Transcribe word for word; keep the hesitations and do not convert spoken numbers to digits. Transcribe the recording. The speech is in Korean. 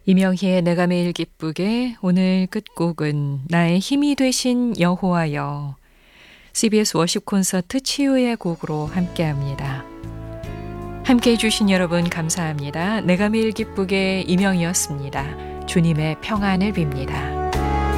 이명희의 내가 매일 기쁘게. 오늘 끝곡은 나의 힘이 되신 여호와여, 씨비에스 워십 콘서트 치유의 곡으로 함께합니다. 함께해 주신 여러분 감사합니다. 내가 매일 기쁘게 이명희였습니다. 주님의 평안을 빕니다.